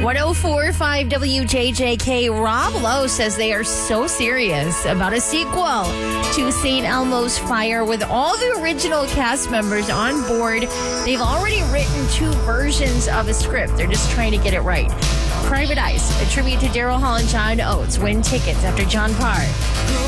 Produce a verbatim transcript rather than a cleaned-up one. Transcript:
one oh four point five W J J K. Rob Lowe says they are so serious about a sequel to Saint Elmo's Fire with all the original cast members on board. They've already written two versions of a script. They're just trying to get it right. Private Ice, a tribute to Daryl Hall and John Oates, win tickets after John Parr